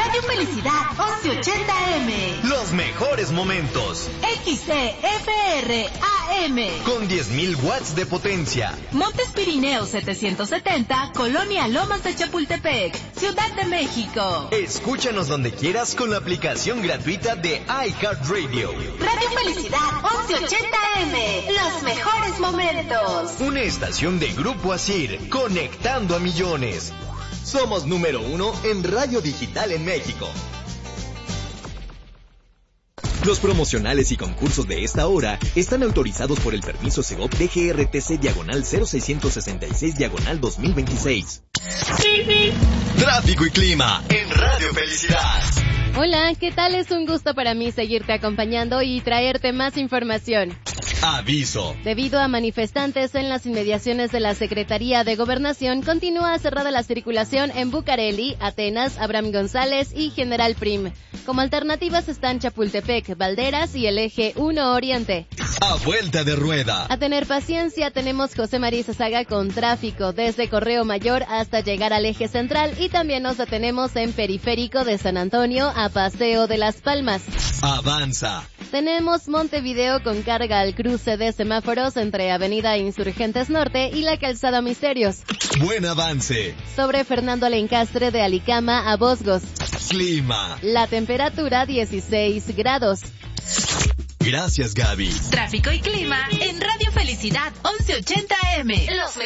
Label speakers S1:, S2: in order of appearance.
S1: Radio Felicidad 1180M.
S2: Los mejores momentos.
S1: XCFR AM.
S2: Con 10.000 watts de potencia.
S1: Montes Pirineos 770, Colonia Lomas de Chapultepec, Ciudad de México.
S2: Escúchanos donde quieras con la aplicación gratuita de iHeartRadio.
S1: Radio Felicidad 1180M. Los mejores momentos.
S2: Una estación de Grupo Asir, conectando a millones. Somos número 1 en radio digital en México. Los promocionales y concursos de esta hora están autorizados por el permiso Segov DGRTC/0666/2026. Tráfico y clima en Radio Felicidad.
S3: Hola, ¿qué tal? Es un gusto para mí seguirte acompañando y traerte más información.
S2: Aviso.
S3: Debido a manifestantes en las inmediaciones de la Secretaría de Gobernación, continúa cerrada la circulación en Bucareli, Atenas, Abraham González y General Prim. Como alternativas están Chapultepec, Valderas y el eje 1 Oriente.
S2: A vuelta de rueda.
S3: A tener paciencia, tenemos José María Saga con tráfico desde Correo Mayor hasta llegar al eje central y también nos detenemos en Periférico de San Antonio a Paseo de las Palmas.
S2: Avanza.
S3: Tenemos Montevideo con carga al cruce de semáforos entre Avenida Insurgentes Norte y la Calzada Misterios.
S2: Buen avance.
S3: Sobre Fernando Lencastre de Alicama a Bosgos.
S2: Clima.
S3: La temperatura 16 grados.
S2: Gracias, Gaby.
S1: Tráfico y clima en Radio Felicidad 1180M. Los